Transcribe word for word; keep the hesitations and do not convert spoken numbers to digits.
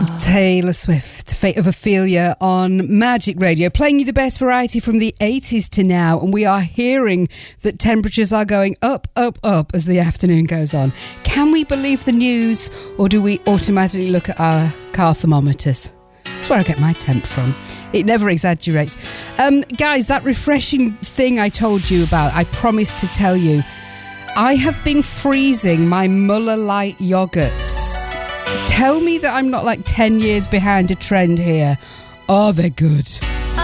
Taylor Swift, Fate of Ophelia on Magic Radio, playing you the best variety from the eighties to now, and we are hearing that temperatures are going up, up, up as the afternoon goes on. Can we believe the news, or do we automatically look at our car thermometers? That's where I get my temp from. It never exaggerates. Um, guys, that refreshing thing I told you about, I promised to tell you. I have been freezing my Muller Light yogurts. Tell me that I'm not like ten years behind a trend here. Oh, they're good.